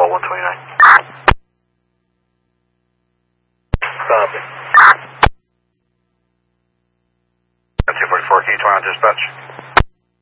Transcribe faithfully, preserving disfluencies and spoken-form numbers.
call one twenty-nine. Copy. two forty-four, can you turn on dispatch?